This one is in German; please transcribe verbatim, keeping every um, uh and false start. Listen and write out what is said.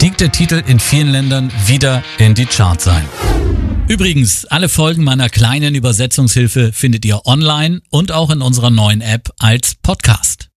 stieg der Titel in vielen Ländern wieder in die Charts ein. Übrigens, alle Folgen meiner kleinen Übersetzungshilfe findet ihr online und auch in unserer neuen App als Podcast.